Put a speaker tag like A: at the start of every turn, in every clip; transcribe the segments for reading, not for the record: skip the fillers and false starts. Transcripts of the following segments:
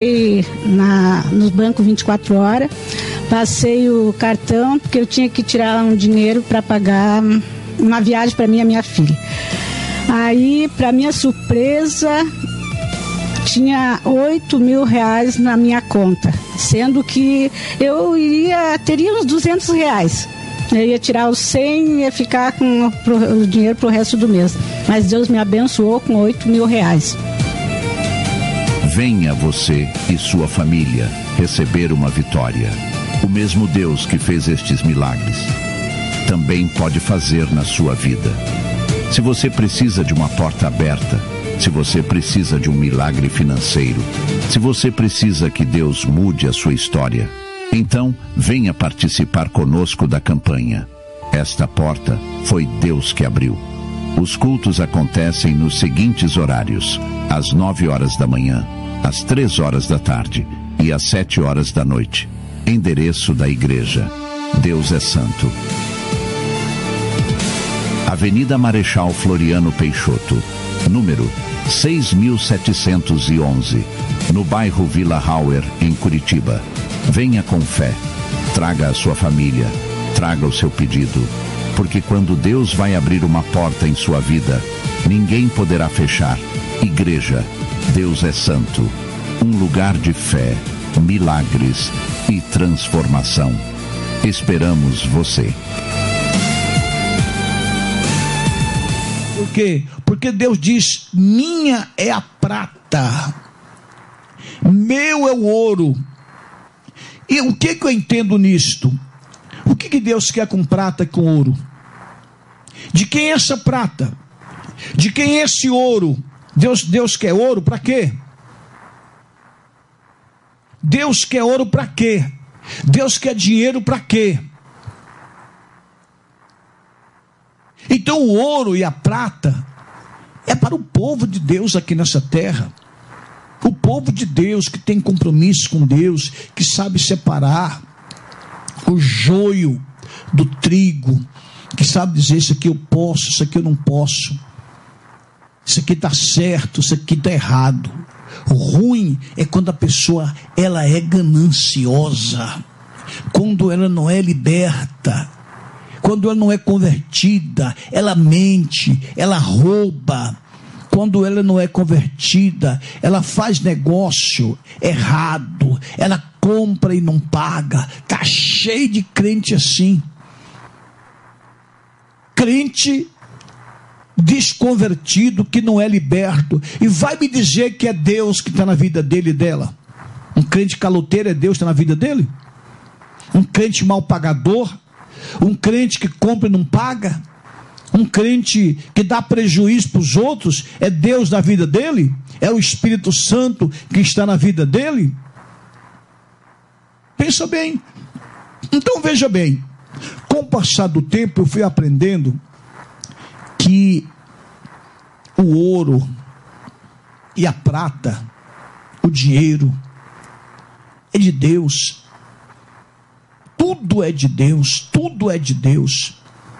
A: Nos bancos 24 horas, passei o cartão porque eu tinha que tirar um dinheiro para pagar uma viagem para mim e a minha filha. Aí, para minha surpresa, tinha R$8.000 na minha conta, sendo que eu teria uns R$200. Eu ia tirar os 100 e ia ficar com o dinheiro para o resto do mês. Mas Deus me abençoou com R$8.000.
B: Venha você e sua família receber uma vitória. O mesmo Deus que fez estes milagres também pode fazer na sua vida. Se você precisa de uma porta aberta, se você precisa de um milagre financeiro, se você precisa que Deus mude a sua história, então venha participar conosco da campanha. Esta porta foi Deus que abriu. Os cultos acontecem nos seguintes horários: às 9 horas da manhã, às 3 horas da tarde e às 7 horas da noite. Endereço da igreja: Deus é Santo. Avenida Marechal Floriano Peixoto, número 6.711, no bairro Vila Hauer, em Curitiba. Venha com fé, traga a sua família, traga o seu pedido, porque quando Deus vai abrir uma porta em sua vida, ninguém poderá fechar. Igreja, Deus é Santo, um lugar de fé, milagres e transformação. Esperamos você.
C: Por quê? Porque Deus diz: minha é a prata, meu é o ouro. E o que eu entendo nisto? O que Deus quer com prata e com ouro? De quem é essa prata? De quem é esse ouro? Deus quer ouro para quê? Deus quer ouro para quê? Deus quer dinheiro para quê? Então o ouro e a prata é para o povo de Deus aqui nessa terra. O povo de Deus que tem compromisso com Deus, que sabe separar o joio do trigo, que sabe dizer: isso aqui eu posso, isso aqui eu não posso, isso aqui está certo, isso aqui está errado. O ruim é quando a pessoa ela é gananciosa, quando ela não é liberta, quando ela não é convertida, ela mente, ela rouba. Quando ela não é convertida, ela faz negócio errado, ela compra e não paga. Está cheio de crente assim. Crente desconvertido que não é liberto. E vai me dizer que é Deus que está na vida dele e dela? Um crente caloteiro é Deus que está na vida dele? Um crente mal pagador? Um crente que compra e não paga? Um crente que dá prejuízo para os outros, é Deus na vida dele? É o Espírito Santo que está na vida dele? Pensa bem. Então veja bem, com o passar do tempo eu fui aprendendo que o ouro e a prata, o dinheiro, é de Deus. Tudo é de Deus, tudo é de Deus.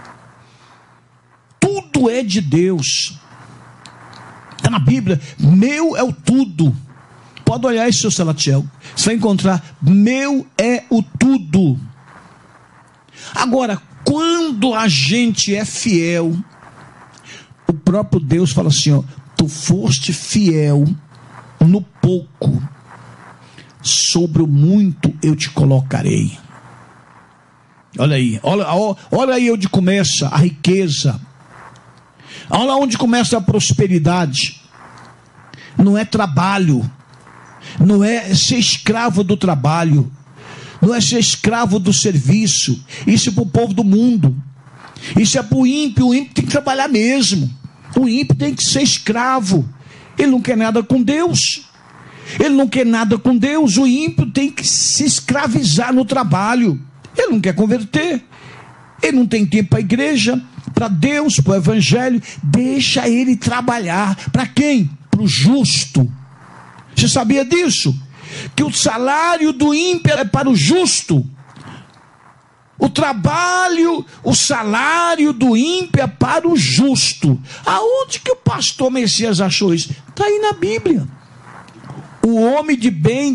C: Tudo é de Deus. Está na Bíblia: meu é o tudo. Pode olhar isso, seu Salatiel. Você vai encontrar: meu é o tudo. Agora, quando a gente é fiel, o próprio Deus fala assim: ó, tu foste fiel no pouco, sobre o muito eu te colocarei. Olha aí, olha aí onde começa a riqueza. Olha onde começa a prosperidade. Não é trabalho, não é ser escravo do trabalho, não é ser escravo do serviço. Isso é para o povo do mundo. Isso é para o ímpio. O ímpio tem que trabalhar mesmo. O ímpio tem que ser escravo. Ele não quer nada com Deus. Ele não quer nada com Deus. O ímpio tem que se escravizar no trabalho. Ele não quer converter. Ele não tem tempo para a igreja, para Deus, para o evangelho. Deixa ele trabalhar. Para quem? Para o justo. Você sabia disso? Que o salário do ímpio é para o justo. O trabalho, o salário do ímpio é para o justo. Aonde que o pastor Messias achou isso? Está aí na Bíblia. O homem de bem